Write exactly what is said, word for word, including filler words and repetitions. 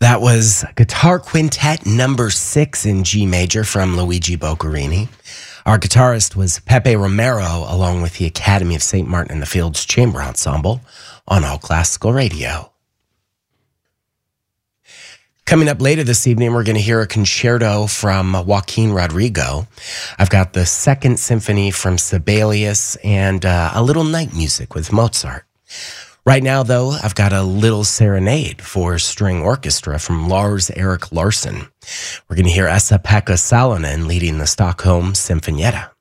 That was Guitar Quintet number six in G major from Luigi Boccherini. Our guitarist was Pepe Romero, along with the Academy of Saint Martin in the Fields Chamber Ensemble on All Classical Radio. Coming up later this evening, we're going to hear a concerto from Joaquin Rodrigo. I've got the Second Symphony from Sibelius and uh, a little night music with Mozart. Right now, though, I've got a little serenade for string orchestra from Lars Erik Larsson. We're going to hear Esa-Pekka Salonen leading the Stockholm Sinfonietta.